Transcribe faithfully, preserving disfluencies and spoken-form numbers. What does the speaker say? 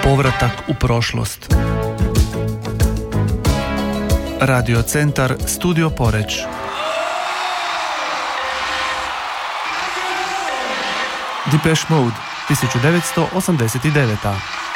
Povratak u prošlost. Radio centar Studio Poreč. Depeche Mode, tisuću devetsto osamdeset devet.